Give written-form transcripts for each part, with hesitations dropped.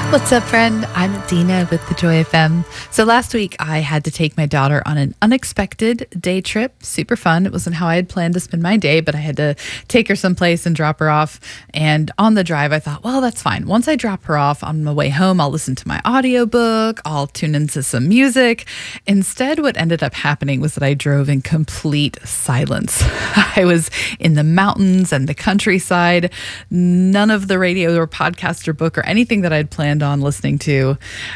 What's up, friend? I'm Dina with the Joy FM. So last week I had to take my daughter on an unexpected day trip. Super fun. It wasn't how I had planned to spend my day, but I had to take her someplace and drop her off. And on the drive, I thought, well, that's fine. Once I drop her off on my way home, I'll listen to my audiobook. I'll tune into some music. Instead, what ended up happening was that I drove in complete silence. I was in the mountains and the countryside. None of the radio or podcast or book or anything that I'd planned on listening to,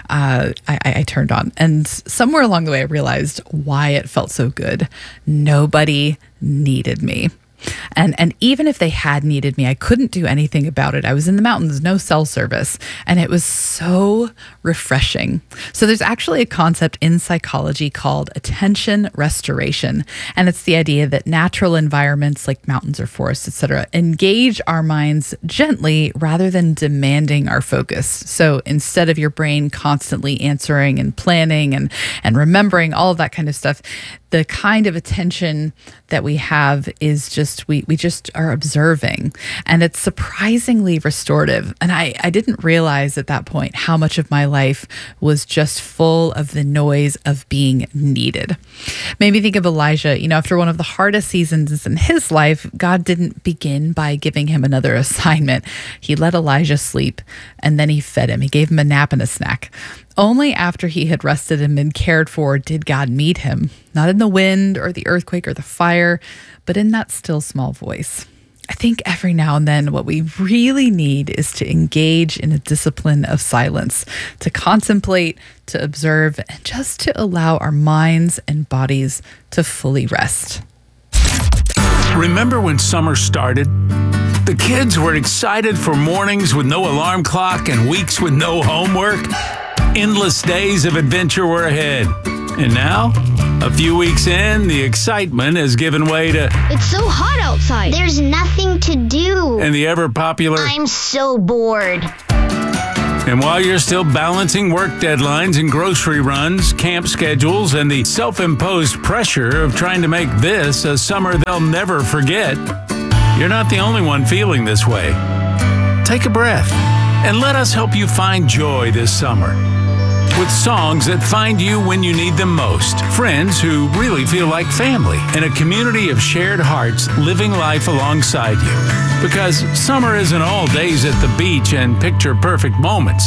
I turned on. And somewhere along the way, I realized why it felt so good. Nobody needed me. And even if they had needed me, I couldn't do anything about it. I was in the mountains, no cell service, and it was so refreshing. So there's actually a concept in psychology called attention restoration, and it's the idea that natural environments like mountains or forests, etc., engage our minds gently rather than demanding our focus. So instead of your brain constantly answering and planning and remembering all of that kind of stuff, the kind of attention that we have is just, we just are observing, and it's surprisingly restorative. And I didn't realize at that point how much of my life was just full of the noise of being needed. Made me think of Elijah. You know, after one of the hardest seasons in his life, God didn't begin by giving him another assignment. He let Elijah sleep, and then he fed him. He gave him a nap and a snack. Only after he had rested and been cared for did God meet him, not in the wind or the earthquake or the fire, but in that still small voice. I think every now and then what we really need is to engage in a discipline of silence, to contemplate, to observe, and just to allow our minds and bodies to fully rest. Remember when summer started? The kids were excited for mornings with no alarm clock and weeks with no homework. Endless days of adventure were ahead. And now, a few weeks in, the excitement has given way to... It's so hot outside. There's nothing to do. And the ever-popular... I'm so bored. And while you're still balancing work deadlines and grocery runs, camp schedules, and the self-imposed pressure of trying to make this a summer they'll never forget, you're not the only one feeling this way. Take a breath and let us help you find joy this summer. With songs that find you when you need them most. Friends who really feel like family. And a community of shared hearts living life alongside you. Because summer isn't all days at the beach and picture-perfect moments.